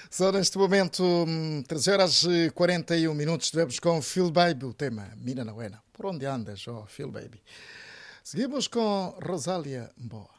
Só neste momento, 13 horas e 41 minutos, estivemos com Phil Baby, o tema Mina Nauena. Por onde andas, oh Phil Baby? Seguimos com Rosália Mboa.